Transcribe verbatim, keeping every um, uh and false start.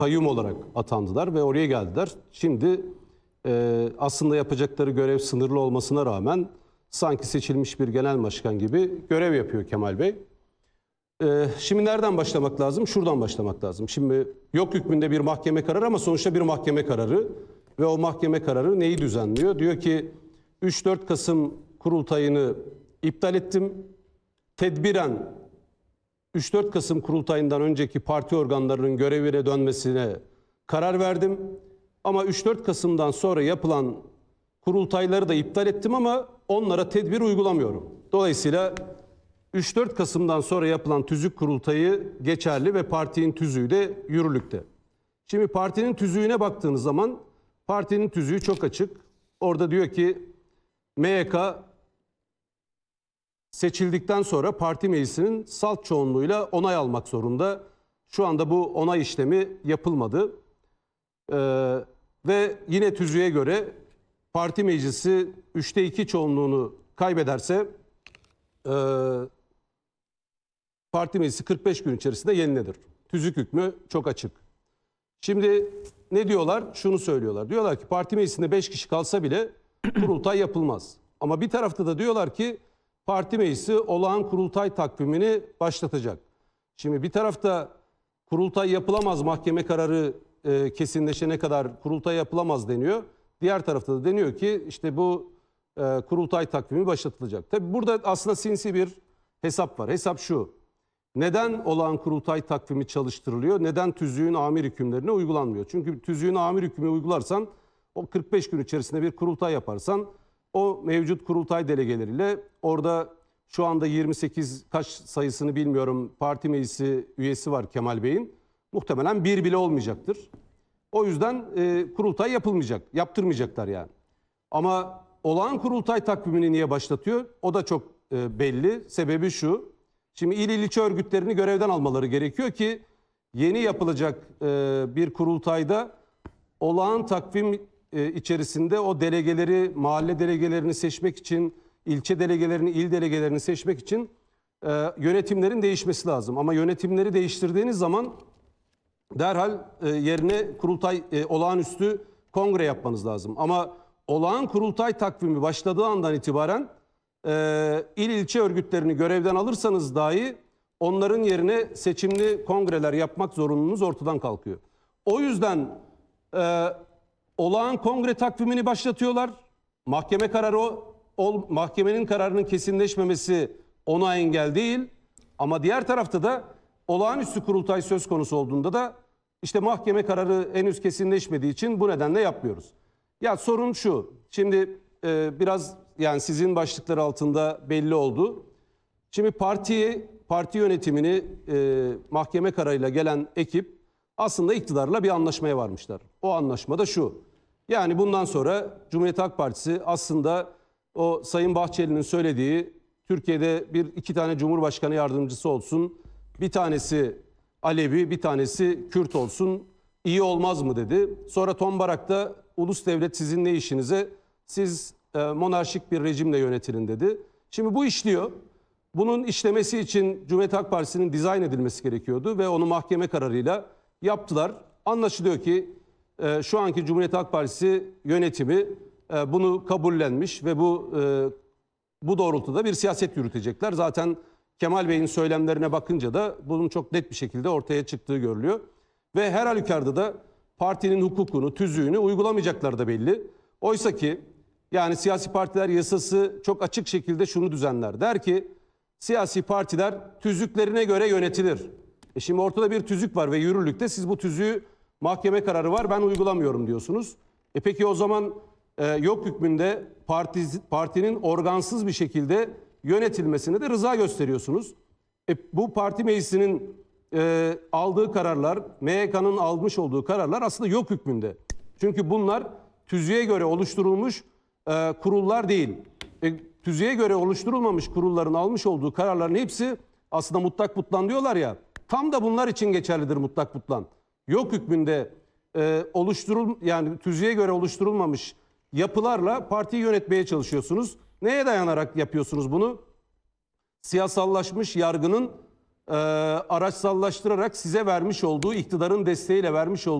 kayyum olarak atandılar ve oraya geldiler. Şimdi e, aslında yapacakları görev sınırlı olmasına rağmen sanki seçilmiş bir genel başkan gibi görev yapıyor Kemal Bey. E, şimdi nereden başlamak lazım? Şuradan başlamak lazım. Şimdi yok hükmünde bir mahkeme kararı ama sonuçta bir mahkeme kararı ve o mahkeme kararı neyi düzenliyor? Diyor ki üç dört Kasım kurultayını iptal ettim. Tedbiren üç dört Kasım kurultayından önceki parti organlarının görevine dönmesine karar verdim. Ama üç dört Kasım'dan sonra yapılan kurultayları da iptal ettim ama onlara tedbir uygulamıyorum. Dolayısıyla üç dört Kasım'dan sonra yapılan tüzük kurultayı geçerli ve partinin tüzüğü de yürürlükte. Şimdi partinin tüzüğüne baktığınız zaman partinin tüzüğü çok açık. Orada diyor ki M Y K seçildikten sonra parti meclisinin salt çoğunluğuyla onay almak zorunda. Şu anda bu onay işlemi yapılmadı. Ee, ve yine tüzüğe göre parti meclisi üçte iki çoğunluğunu kaybederse e, parti meclisi kırk beş gün içerisinde yenilenir. Tüzük hükmü çok açık. Şimdi ne diyorlar? Şunu söylüyorlar. Diyorlar ki parti meclisinde beş kişi kalsa bile kurultay yapılmaz. Ama bir tarafta da diyorlar ki parti meclisi olağan kurultay takvimini başlatacak. Şimdi bir tarafta kurultay yapılamaz, mahkeme kararı e, kesinleşene kadar kurultay yapılamaz deniyor. Diğer tarafta da deniyor ki işte bu e, kurultay takvimi başlatılacak. Tabi burada aslında sinsi bir hesap var. Hesap şu: neden olağan kurultay takvimi çalıştırılıyor? Neden tüzüğün amir hükümlerine uygulanmıyor? Çünkü tüzüğün amir hükmü uygularsan, o kırk beş gün içerisinde bir kurultay yaparsan, o mevcut kurultay delegeleriyle orada şu anda yirmi sekiz kaç sayısını bilmiyorum parti meclisi üyesi var Kemal Bey'in. Muhtemelen bir bile olmayacaktır. O yüzden e, kurultay yapılmayacak, yaptırmayacaklar yani. Ama olağan kurultay takvimini niye başlatıyor? O da çok e, belli. Sebebi şu: şimdi il ilçe örgütlerini görevden almaları gerekiyor ki yeni yapılacak e, bir kurultayda olağan takvim e, içerisinde o delegeleri, mahalle delegelerini seçmek için, ilçe delegelerini, il delegelerini seçmek için e, yönetimlerin değişmesi lazım. Ama yönetimleri değiştirdiğiniz zaman derhal e, yerine kurultay, e, olağanüstü kongre yapmanız lazım. Ama olağan kurultay takvimi başladığı andan itibaren e, il ilçe örgütlerini görevden alırsanız dahi onların yerine seçimli kongreler yapmak zorunluluğunuz ortadan kalkıyor. O yüzden e, olağan kongre takvimini başlatıyorlar. Mahkeme kararı o, ol, mahkemenin kararının kesinleşmemesi ona engel değil. Ama diğer tarafta da olağanüstü kurultay söz konusu olduğunda da işte mahkeme kararı henüz kesinleşmediği için bu nedenle yapmıyoruz. Ya sorun şu: şimdi e, biraz yani sizin başlıklar altında belli oldu. Şimdi partiyi, parti yönetimini e, mahkeme kararıyla gelen ekip aslında iktidarla bir anlaşmaya varmışlar. O anlaşma da şu: yani bundan sonra Cumhuriyet Halk Partisi aslında o Sayın Bahçeli'nin söylediği Türkiye'de bir iki tane Cumhurbaşkanı yardımcısı olsun, bir tanesi Alevi, bir tanesi Kürt olsun, iyi olmaz mı dedi. Sonra Tombarak'ta ulus devlet sizin ne işinize, siz e, monarşik bir rejimle yönetilin dedi. Şimdi bu işliyor. Bunun işlemesi için Cumhuriyet Halk Partisi'nin dizayn edilmesi gerekiyordu ve onu mahkeme kararıyla yaptılar. Anlaşılıyor ki e, şu anki Cumhuriyet Halk Partisi yönetimi e, bunu kabullenmiş ve bu e, bu doğrultuda bir siyaset yürütecekler. Zaten Kemal Bey'in söylemlerine bakınca da bunun çok net bir şekilde ortaya çıktığı görülüyor. Ve her halükarda da partinin hukukunu, tüzüğünü uygulamayacaklar da belli. Oysa ki yani siyasi partiler yasası çok açık şekilde şunu düzenler. Der ki siyasi partiler tüzüklerine göre yönetilir. E şimdi ortada bir tüzük var ve yürürlükte, siz bu tüzüğü, mahkeme kararı var, ben uygulamıyorum diyorsunuz. E peki o zaman e, yok hükmünde parti, partinin organsız bir şekilde yönetilmesine de rıza gösteriyorsunuz. E, bu parti meclisinin e, aldığı kararlar, M Y K'nın almış olduğu kararlar aslında yok hükmünde. Çünkü bunlar tüzüğe göre oluşturulmuş e, kurullar değil. E, tüzüğe göre oluşturulmamış kurulların almış olduğu kararların hepsi aslında mutlak butlan diyorlar ya. Tam da bunlar için geçerlidir mutlak butlan. Yok hükmünde e, oluşturul yani tüzüğe göre oluşturulmamış yapılarla partiyi yönetmeye çalışıyorsunuz. Neye dayanarak yapıyorsunuz bunu? Siyasallaşmış yargının e, araçsallaştırarak size vermiş olduğu, iktidarın desteğiyle vermiş olduğu